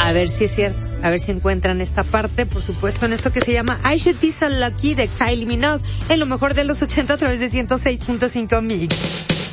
A ver si es cierto, a ver si encuentran esta parte, por supuesto, en esto que se llama I Should Be So Lucky de Kylie Minogue, en lo mejor de los 80 a través de 106.5 Mix.